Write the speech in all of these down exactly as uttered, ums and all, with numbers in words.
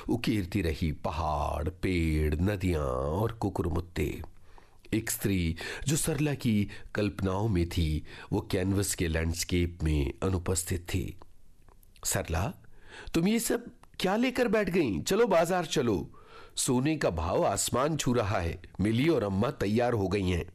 उकेरती रही पहाड़, पेड़, नदियां और कुकुरमुत्ते। एक स्त्री जो सरला की कल्पनाओं में थी, वो कैनवस के लैंडस्केप में अनुपस्थित थी। सरला, तुम ये सब क्या लेकर बैठ गई? चलो बाजार चलो, सोने का भाव आसमान छू रहा है। मिली और अम्मा तैयार हो गई हैं।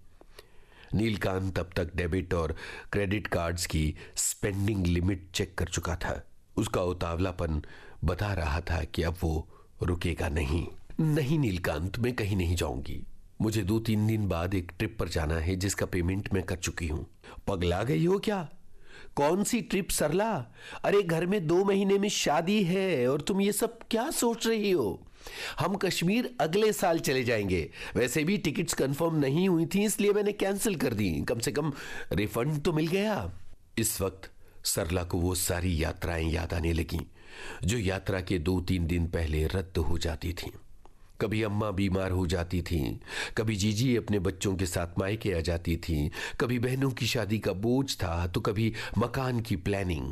नीलकांत अब तक डेबिट और क्रेडिट कार्ड्स की स्पेंडिंग लिमिट चेक कर चुका था। उसका उतावलापन बता रहा था कि अब वो रुकेगा नहीं। नहीं नीलकांत, मैं कहीं नहीं जाऊंगी। मुझे दो तीन दिन बाद एक ट्रिप पर जाना है जिसका पेमेंट मैं कर चुकी हूं। पगला गई हो क्या? कौन सी ट्रिप सरला? अरे घर में दो महीने में शादी है और तुम ये सब क्या सोच रही हो? हम कश्मीर अगले साल चले जाएंगे। वैसे भी टिकट्स कंफर्म नहीं हुई थी, इसलिए मैंने कैंसिल कर दी। कम से कम रिफंड तो मिल गया। इस वक्त सरला को वो सारी यात्राएं याद आने लगीं जो यात्रा के दो तीन दिन पहले रद्द हो जाती थीं। कभी अम्मा बीमार हो जाती थीं, कभी जीजी अपने बच्चों के साथ मायके आ जाती थीं, कभी बहनों की शादी का बोझ था, तो कभी मकान की प्लानिंग।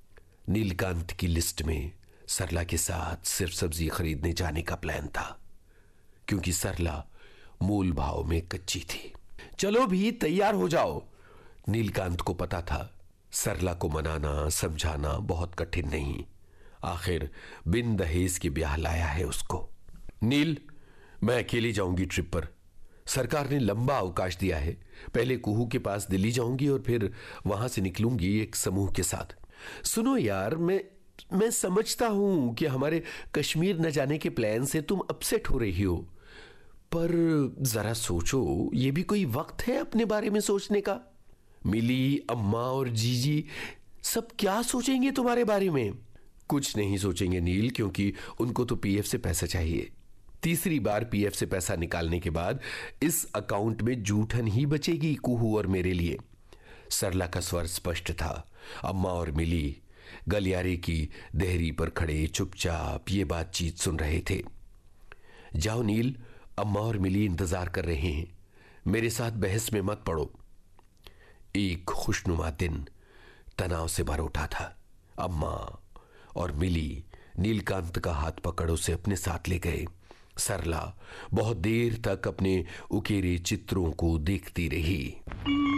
नीलकांत की लिस्ट में सरला के साथ सिर्फ सब्जी खरीदने जाने का प्लान था, क्योंकि सरला मूल भाव में कच्ची थी। चलो भी तैयार हो जाओ। नीलकांत को पता था सरला को मनाना समझाना बहुत कठिन नहीं। आखिर बिन दहेज के ब्याह लाया है उसको। नील, मैं अकेली जाऊंगी ट्रिप पर। सरकार ने लंबा अवकाश दिया है। पहले कुहू के पास दिल्ली जाऊंगी और फिर वहां से निकलूंगी एक समूह के साथ। सुनो यार, मैं मैं समझता हूं कि हमारे कश्मीर न जाने के प्लान से तुम अपसेट हो रही हो, पर जरा सोचो, ये भी कोई वक्त है अपने बारे में सोचने का? मिली, अम्मा और जीजी सब क्या सोचेंगे तुम्हारे बारे में? कुछ नहीं सोचेंगे नील, क्योंकि उनको तो पीएफ से पैसा चाहिए। तीसरी बार पीएफ से पैसा निकालने के बाद इस अकाउंट में जूठन ही बचेगी कुहू और मेरे लिए। सरला का स्वर स्पष्ट था। अम्मा और मिली गलियारे की देहरी पर खड़े चुपचाप ये बातचीत सुन रहे थे। जाओ नील, अम्मा और मिली इंतजार कर रहे हैं। मेरे साथ बहस में मत पड़ो। एक खुशनुमा दिन तनाव से भर उठा था। अम्मा और मिली नीलकांत का हाथ पकड़ उसे अपने साथ ले गए। सरला बहुत देर तक अपने उकेरे चित्रों को देखती रही।